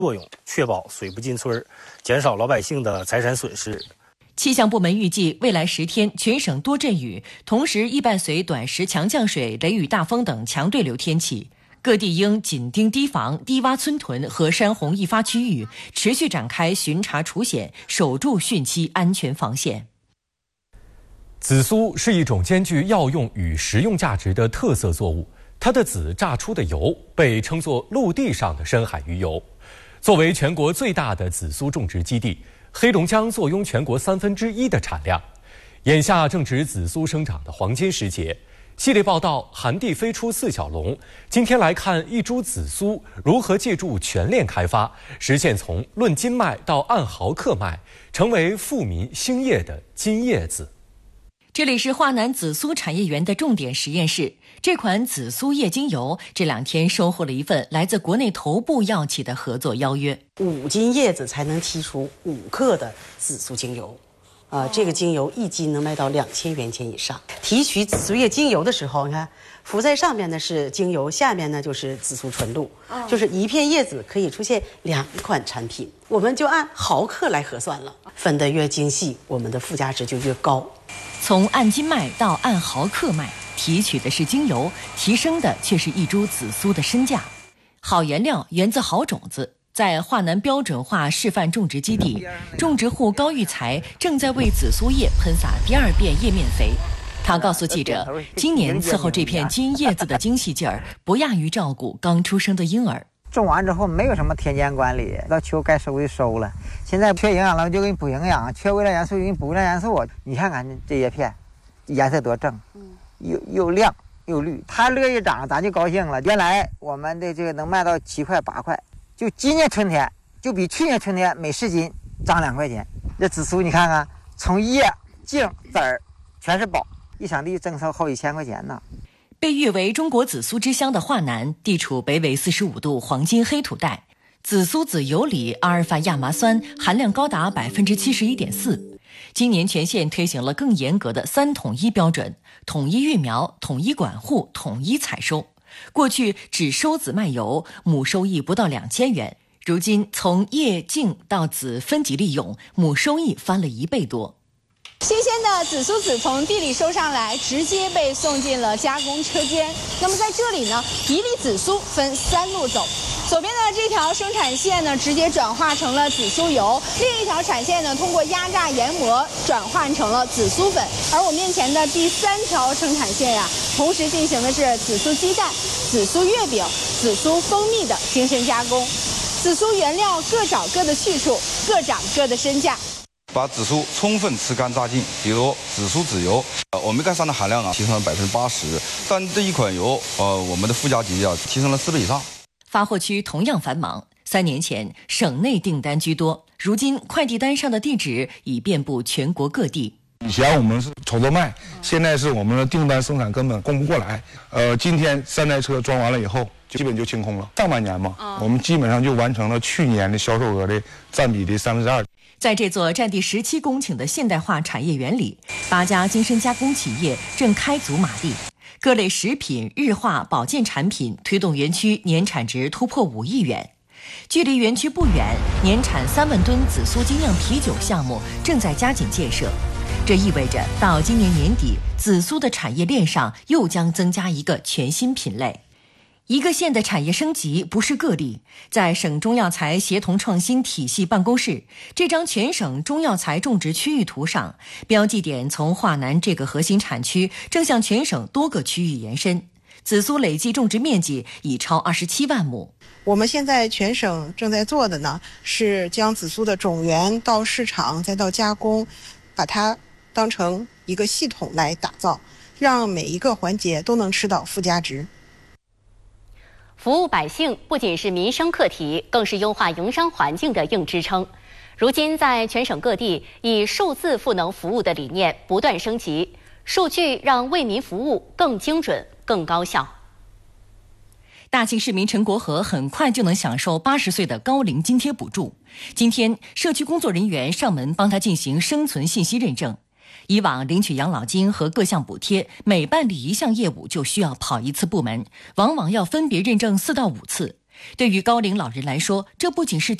作用，确保水不进村，减少老百姓的财产损失。 气象部门预计，未来10天全省多阵雨，同时易伴随短时强降水、雷雨大风等强对流天气。各地应紧盯堤防、低洼村屯和山洪易发区域，持续展开巡查除险，守住汛期安全防线。 紫苏是一种兼具药用与食用价值的特色作物，它的籽榨出的油被称作陆地上的深海鱼油。作为全国最大的紫苏种植基地，黑龙江坐拥全国1/3的产量。眼下正值紫苏生长的黄金时节。系列报道寒地飞出4小龙，今天来看一株紫苏如何借助全链开发，实现从论斤卖到按毫克卖，成为富民兴业的金叶子。 这里是华南紫苏产业园的重点实验室。这款紫苏叶精油这2天收获了一份来自国内头部药企的合作邀约。 5斤叶子才能提出5克的紫苏精油。这个精油1斤能卖到2000元钱以上。提取紫苏叶精油的时候，你看浮在上面呢是精油，下面呢就是紫苏纯露，就是一片叶子可以出现2款产品。我们就按毫克来核算了，分得越精细，我们的附加值就越高。 从按斤卖到按毫克卖，提取的是精油，提升的却是一株紫苏的身价。好原料源自好种子。在华南标准化示范种植基地，种植户高玉才正在为紫苏叶喷洒第2遍叶面肥。他告诉记者，今年伺候这片金叶子的精细劲儿，不亚于照顾刚出生的婴儿。 种完之后没有什么田间管理，到秋该收就收了。现在缺营养了就给你补营养，缺微量元素就给你补微量元素。你看看这叶片，颜色多正，又亮又绿。它乐意长，咱就高兴了。原来我们的这个能卖到7块8块。就今年春天就比去年春天每10斤涨2块钱。这紫苏你看看，从叶茎籽儿全是宝，一场地挣收好几千块钱呢。 被誉为中国紫苏之乡的华南，地处北纬45度黄金黑土带，紫苏籽油里阿尔法亚麻酸含量高达71.4%。今年全县推行了更严格的3统一标准，统一育苗、统一管护、统一采收。过去只收籽卖油，亩收益不到2000元，如今从叶茎到籽分级利用，亩收益翻了1倍多。 新鲜的紫苏籽从地里收上来，直接被送进了加工车间。那么在这里呢，一粒紫苏分3路走。左边的这条生产线呢，直接转化成了紫苏油；另一条产线呢，通过压榨研磨转换成了紫苏粉。而我面前的第3条生产线呀，同时进行的是紫苏鸡蛋、紫苏月饼、紫苏蜂蜜的精深加工。紫苏原料各找各的去处，各涨各的身价。 把紫苏充分吃干榨净，比如紫苏籽油，欧米伽3的含量提升了80%，但这一款油，我们的附加值提升了4倍以上。 发货区同样繁忙，3年前省内订单居多，如今快递单上的地址已遍布全国各地。 以前我们是瞅着卖，现在是我们的订单生产根本供不过来。今天3台车装完了以后，基本就清空了。上半年嘛，我们基本上就完成了去年的销售额的占比的2/3。 在这座占地17公顷的现代化产业园里，8家精深加工企业正开足马力，各类食品、日化、保健产品推动园区年产值突破5亿元。距离园区不远，年产3万吨紫苏精酿啤酒项目正在加紧建设。这意味着到今年年底，紫苏的产业链上又将增加一个全新品类。一个县的产业升级不是个例，在省中药材协同创新体系办公室，这张全省中药材种植区域图上，标记点从华南这个核心产区正向全省多个区域延伸。紫苏累计种植面积已超27万亩。 我们现在全省正在做的呢，是将紫苏的种源到市场再到加工，把它当成一个系统来打造，让每一个环节都能吃到附加值。 服务百姓不仅是民生课题，更是优化营商环境的硬支撑。如今，在全省各地，以数字赋能服务的理念不断升级，数据让为民服务更精准、更高效。 大庆市民陈国和很快就能享受80岁的高龄津贴补助。今天，社区工作人员上门帮他进行生存信息认证。以往领取养老金和各项补贴，每办理1项业务就需要跑1次部门，往往要分别认证4到5次。 对于高龄老人来说，这不仅是